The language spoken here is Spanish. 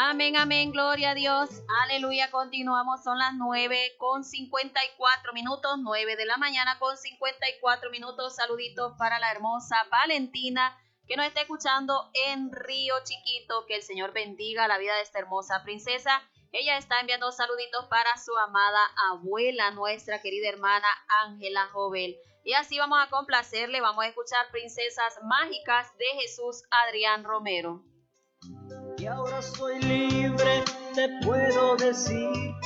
Amén, amén, gloria a Dios. Aleluya, continuamos, son las 9:54, 9 de la mañana con 54 minutos. Saluditos para la hermosa Valentina, que nos está escuchando en Río Chiquito. Que el Señor bendiga la vida de esta hermosa princesa. Ella está enviando saluditos para su amada abuela, nuestra querida hermana Ángela Jovel. Y así vamos a complacerle, vamos a escuchar Princesas Mágicas de Jesús Adrián Romero. Y ahora soy libre, te puedo decir